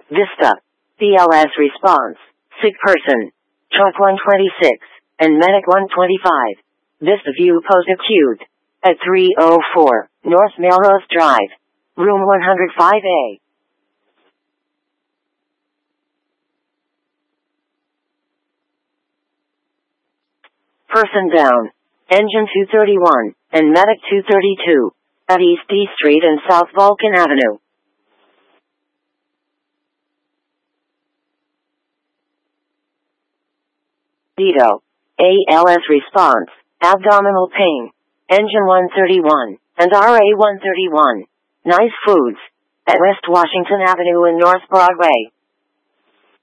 Vista. BLS response. Sick person. Truck 126 and Medic 125. Vista View post-acute. At 304 North Melrose Drive. Room 105A. Person down. Engine 231 and Medic 232 at East D Street and South Vulcan Avenue. Dito. ALS response. Abdominal pain. Engine 131 and RA 131. Nice Foods at West Washington Avenue and North Broadway.